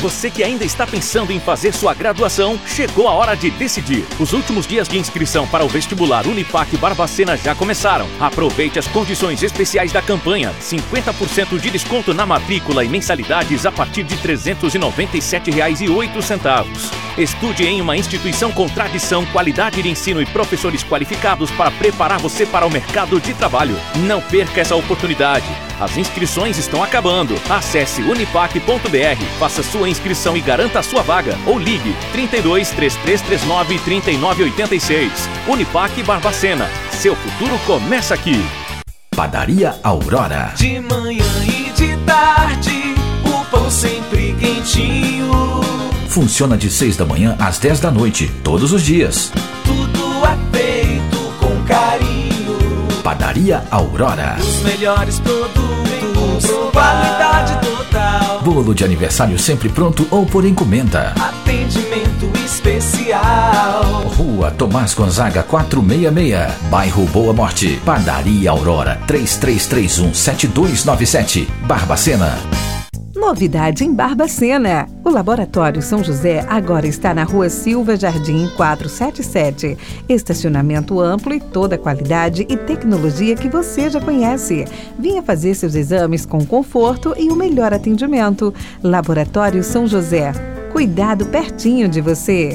Você que ainda está pensando em fazer sua graduação, chegou a hora de decidir. Os últimos dias de inscrição para o vestibular Unipac Barbacena já começaram. Aproveite as condições especiais da campanha. 50% de desconto na matrícula e mensalidades a partir de R$ 397,08. Estude em uma instituição com tradição, qualidade de ensino e professores qualificados para preparar você para o mercado de trabalho. Não perca essa oportunidade. As inscrições estão acabando. Acesse unipac.br, faça sua inscrição e garanta a sua vaga. Ou ligue 32 3339 3986. Unipac Barbacena. Seu futuro começa aqui. Padaria Aurora. De manhã e de tarde, o pão sempre quentinho. Funciona de 6 da manhã às 10 da noite, todos os dias. Tudo é feito com carinho. Padaria Aurora. Os melhores produtos, qualidade total. Bolo de aniversário sempre pronto ou por encomenda. Atendimento especial. Rua Tomás Gonzaga 466, bairro Boa Morte. Padaria Aurora, 3331-7297, Barbacena. Novidade em Barbacena. O Laboratório São José agora está na Rua Silva Jardim 477. Estacionamento amplo e toda a qualidade e tecnologia que você já conhece. Venha fazer seus exames com conforto e o melhor atendimento. Laboratório São José. Cuidado pertinho de você.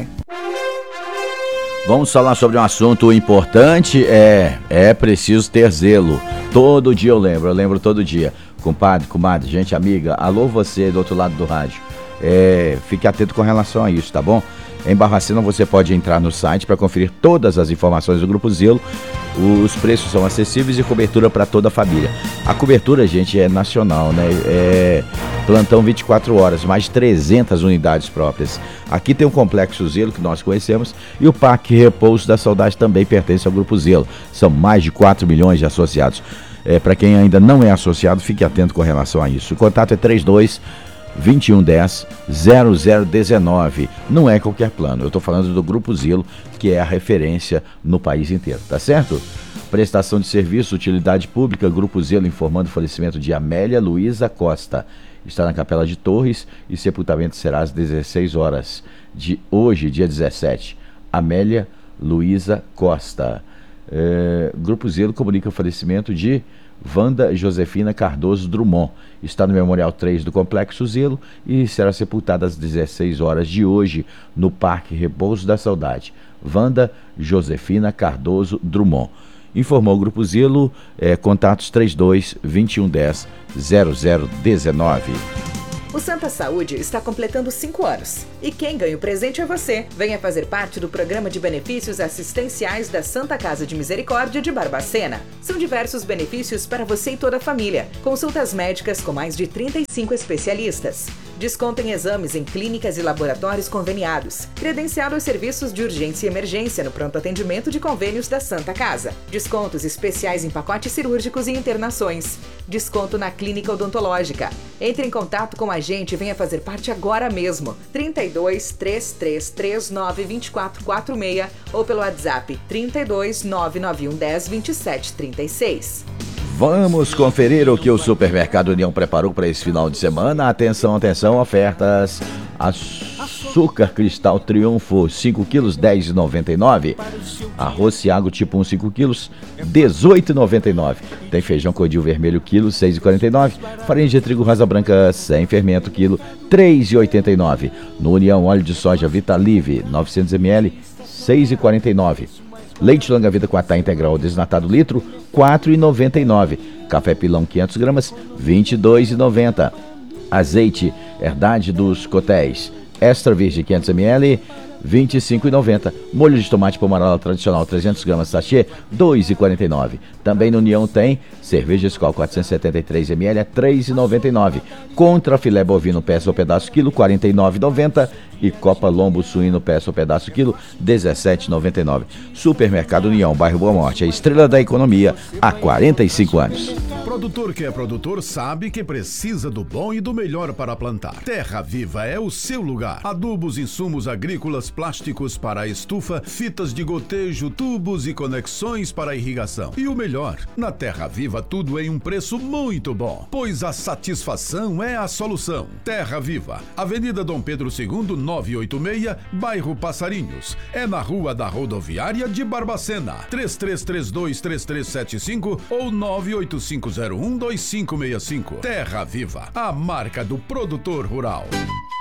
Vamos falar sobre um assunto importante. É preciso ter zelo. Todo dia eu lembro todo dia. Compadre, comadre, gente amiga, alô você do outro lado do rádio. Fique atento com relação a isso, tá bom? Em Barbacena você pode entrar no site para conferir todas as informações do Grupo Zelo. Os preços são acessíveis e cobertura para toda a família. A cobertura, gente, é nacional, né? Plantão 24 horas, mais de 300 unidades próprias. Aqui tem o Complexo Zelo, que nós conhecemos, e o Parque Repouso da Saudade também pertence ao Grupo Zelo. São mais de 4 milhões de associados. Para quem ainda não é associado, fique atento com relação a isso. O contato é 32-2110-0019. Não é qualquer plano. Eu estou falando do Grupo Zelo, que é a referência no país inteiro, tá certo? Prestação de serviço, utilidade pública, Grupo Zelo informando o falecimento de Amélia Luísa Costa. Está na Capela de Torres e sepultamento será às 16 horas de hoje, dia 17. Amélia Luísa Costa. Grupo Zelo comunica o falecimento de Wanda Josefina Cardoso Drummond. Está no Memorial 3 do Complexo Zelo e será sepultada às 16 horas de hoje no Parque Repouso da Saudade. Wanda Josefina Cardoso Drummond. Informou o Grupo Zelo, contatos 32-2110-0019. O Santa Saúde está completando 5 anos. E quem ganha o presente é você. Venha fazer parte do programa de benefícios assistenciais da Santa Casa de Misericórdia de Barbacena. São diversos benefícios para você e toda a família. Consultas médicas com mais de 35 especialistas. Desconto em exames em clínicas e laboratórios conveniados. Credenciado aos serviços de urgência e emergência no pronto atendimento de convênios da Santa Casa. Descontos especiais em pacotes cirúrgicos e internações. Desconto na clínica odontológica. Entre em contato com a gente e venha fazer parte agora mesmo. 32 3339 2446 ou pelo WhatsApp 32 99110 2736. Vamos conferir o que o Supermercado União preparou para esse final de semana. Atenção, atenção, ofertas. Açúcar Cristal Triunfo 5 quilos, R$10,99. Arroz Ciago tipo 1, 5 quilos, R$18,99. Tem feijão codil vermelho quilo, R$6,49. Farinha de trigo rosa branca sem fermento quilo, R$3,89. No União, óleo de soja Vitalive 900 ml, R$6,49. Leite longa vida com atá integral desnatado litro, R$4,99. Café pilão 500 gramas, R$22,90. Azeite Herdade dos Cotéis Extra Virgem 500 ml, R$25,90. Molho de tomate pomarola tradicional 300 gramas sachê, R$2,49. Também no União tem cerveja Skol 473 ml, R$3,99. Contra filé bovino peça ou pedaço quilo, R$49,90. E Copa Lombo suíno peça ou pedaço quilo, R$17,99. Supermercado União, bairro Boa Morte, a estrela da economia há 45 anos. Produtor que é produtor sabe que precisa do bom e do melhor para plantar. Terra Viva é o seu lugar. Adubos, insumos agrícolas, fitas plásticos para a estufa, fitas de gotejo, tubos e conexões para a irrigação. E o melhor, na Terra Viva tudo em um preço muito bom, pois a satisfação é a solução. Terra Viva, Avenida Dom Pedro II, 986, bairro Passarinhos. É na Rua da Rodoviária de Barbacena. 3332-3375 ou 98501-2565. Terra Viva, a marca do produtor rural.